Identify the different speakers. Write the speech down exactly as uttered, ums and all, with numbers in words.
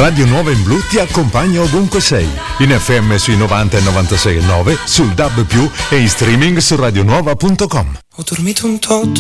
Speaker 1: Radio Nuova in Blu ti accompagna ovunque sei, in F M sui novanta e novantasei e nove, sul D A B più, e in streaming su radionuova punto com.
Speaker 2: Ho dormito un tot